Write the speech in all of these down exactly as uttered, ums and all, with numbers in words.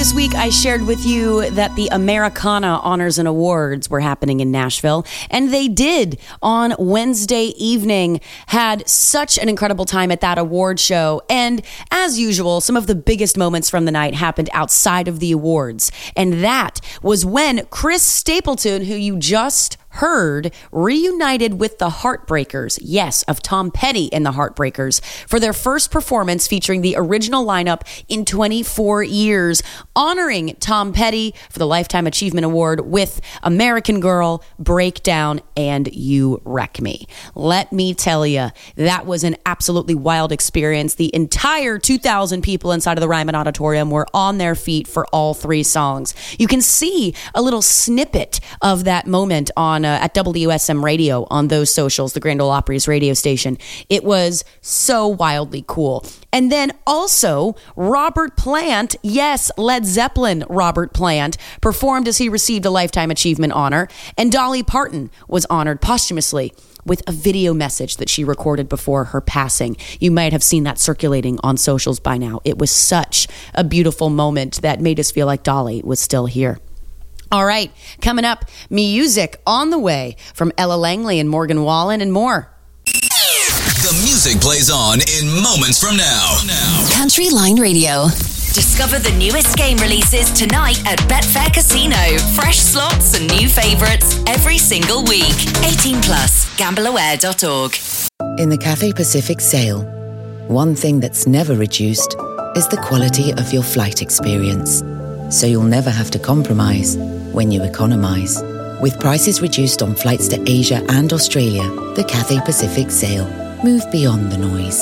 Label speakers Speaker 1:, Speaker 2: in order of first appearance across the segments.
Speaker 1: this week, I shared with you that the Americana Honors and Awards were happening in Nashville, and they did on Wednesday evening. Had such an incredible time at that award show, and as usual, some of the biggest moments from the night happened outside of the awards, and that was when Chris Stapleton, who you just heard, reunited with the Heartbreakers, yes, of Tom Petty and the Heartbreakers, for their first performance featuring the original lineup in twenty-four years, honoring Tom Petty for the Lifetime Achievement Award with American Girl, Breakdown, and You Wreck Me. Let me tell you, that was an absolutely wild experience. The entire two thousand people inside of the Ryman Auditorium were on their feet for all three songs. You can see a little snippet of that moment on Uh, at W S M Radio on those socials, the Grand Ole Opry's radio station. It was so wildly cool. And then also, Robert Plant, yes, Led Zeppelin Robert Plant, performed as he received a Lifetime Achievement honor, and Dolly Parton was honored posthumously with a video message that she recorded before her passing. You might have seen that circulating on socials by now. It was such a beautiful moment that made us feel like Dolly was still here. All right, coming up, music on the way from Ella Langley and Morgan Wallen and more.
Speaker 2: The music plays on in moments from now.
Speaker 3: Country Line Radio.
Speaker 4: Discover the newest game releases tonight at Betfair Casino. Fresh slots and new favourites every single week. eighteen plus, gamble aware dot org.
Speaker 5: In the Cathay Pacific sale, one thing that's never reduced is the quality of your flight experience. So you'll never have to compromise when you economise. With prices reduced on flights to Asia and Australia, the Cathay Pacific sale. Move beyond the noise.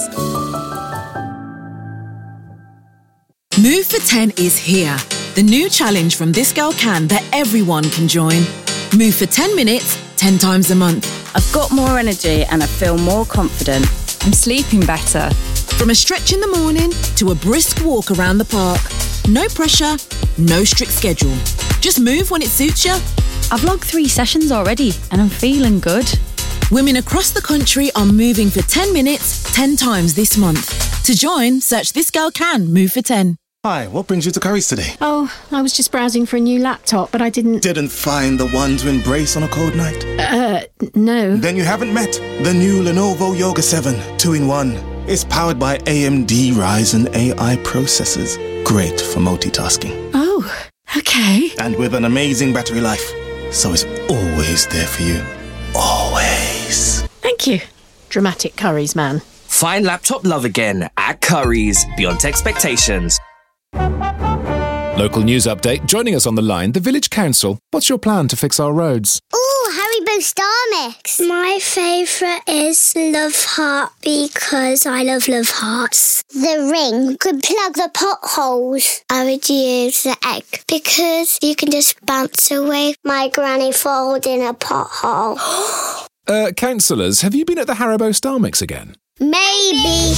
Speaker 6: Move for ten is here. The new challenge from This Girl Can that everyone can join. Move for ten minutes, ten times a month.
Speaker 7: I've got more energy and I feel more confident. I'm sleeping better.
Speaker 6: From a stretch in the morning to a brisk walk around the park. No pressure, no strict schedule. Just move when it suits you.
Speaker 7: I've logged three sessions already and I'm feeling good.
Speaker 6: Women across the country are moving for ten minutes, ten times this month. To join, search This Girl Can Move for ten.
Speaker 8: Hi, what brings you to Curry's today?
Speaker 9: Oh, I was just browsing for a new laptop, but I didn't...
Speaker 8: Didn't find the one to embrace on a cold night?
Speaker 9: Uh, no.
Speaker 8: Then you haven't met the new Lenovo Yoga seven two in one. It's powered by A M D Ryzen A I processors. Great for multitasking.
Speaker 9: Oh, okay.
Speaker 8: And with an amazing battery life. So it's always there for you. Always.
Speaker 9: Thank you, dramatic Curry's man.
Speaker 10: Find laptop love again at Curry's. Beyond expectations.
Speaker 11: Local news update. Joining us on the line, the Village Council. What's your plan to fix our roads?
Speaker 12: Ooh, Haribo Star Mix. My favourite is Love Heart because I love Love Hearts. The ring could plug the potholes. I would use the egg because you can just bounce away my granny falls in a pothole.
Speaker 11: uh, councillors, have you been at the Haribo Star Mix again?
Speaker 12: Maybe.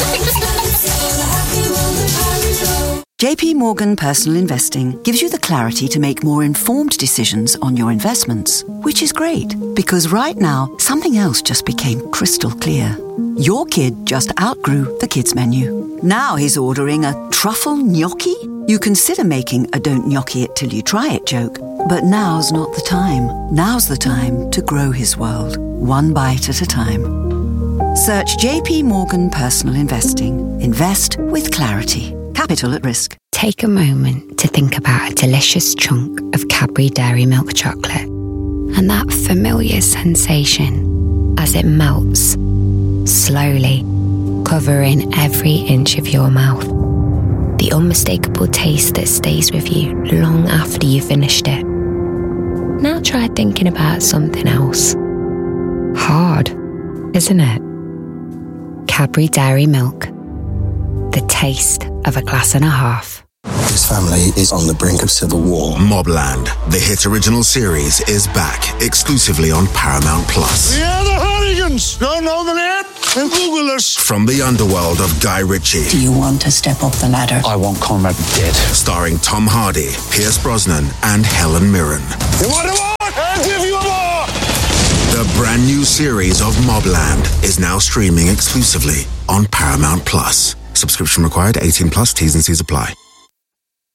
Speaker 13: J P Morgan Personal Investing gives you the clarity to make more informed decisions on your investments, which is great because right now something else just became crystal clear. Your kid just outgrew the kids menu. Now he's ordering a truffle gnocchi. You consider making a don't gnocchi it till you try it joke, but now's not the time. Now's the time to grow his world, one bite at a time. Search J P Morgan Personal Investing. Invest with clarity. Capital at risk.
Speaker 14: Take a moment to think about a delicious chunk of Cadbury Dairy Milk chocolate and that familiar sensation as it melts, slowly, covering every inch of your mouth. The unmistakable taste that stays with you long after you've finished it. Now try thinking about something else. Hard, isn't it? Cadbury Dairy Milk. The taste of a glass and a half.
Speaker 15: This family is on the brink of civil war.
Speaker 16: Mobland, the hit original series, is back exclusively on Paramount Plus.
Speaker 17: We are the Hooligans! Don't know the name? Then Google us.
Speaker 16: From the underworld of Guy Ritchie.
Speaker 18: Do you want to step up the ladder?
Speaker 16: I want Conrad dead. Starring Tom Hardy, Pierce Brosnan, and Helen Mirren.
Speaker 17: You want a war? I'll give you a war!
Speaker 16: The brand new series of Mobland is now streaming exclusively on Paramount Plus. Subscription required, eighteen plus, T's and C's apply.